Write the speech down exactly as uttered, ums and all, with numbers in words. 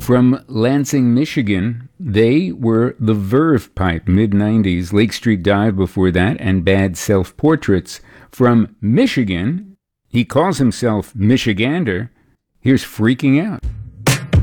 From Lansing, Michigan, they were the Verve Pipe, mid nineties, Lake Street Dive before that, and Bad Self-Portraits. From Michigan, he calls himself Michigander. Here's Freaking Out.